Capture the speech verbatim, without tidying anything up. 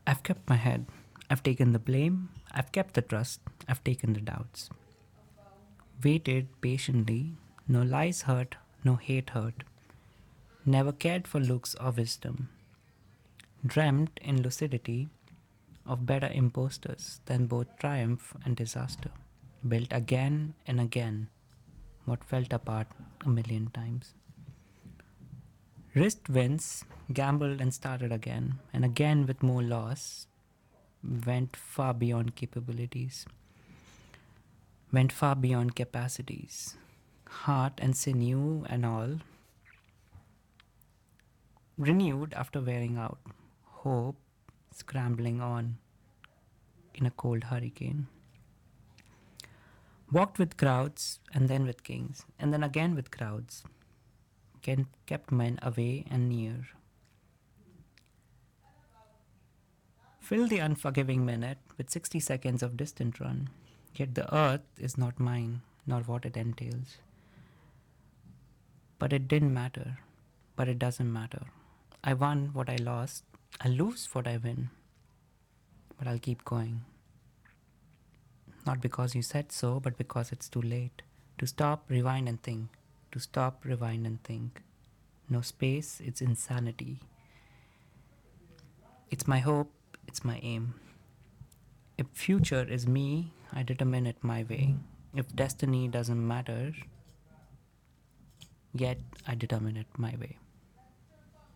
I've kept my head. I've taken the blame. I've kept the trust. I've taken the doubts. Waited patiently. No lies hurt. No hate hurt. Never cared for looks or wisdom. Dreamt in lucidity of better impostors than both triumph and disaster. Built again and again what fell apart a million times. Risked wins, gambled and started again, and again with more loss, went far beyond capabilities, went far beyond capacities. Heart and sinew and all, renewed after wearing out, hope scrambling on in a cold hurricane. Walked with crowds and then with kings, and then again with crowds, Ken- kept men away and near. Fill the unforgiving minute with sixty seconds of distant run. Yet the earth is not mine, nor what it entails. But it didn't matter. But it doesn't matter. I won what I lost. I lose what I win. But I'll keep going. Not because you said so, but because it's too late. To stop, rewind, and think. To stop, rewind, and think. No space, it's insanity. It's my hope, it's my aim. If future is me, I determine it my way. If destiny doesn't matter, yet I determine it my way.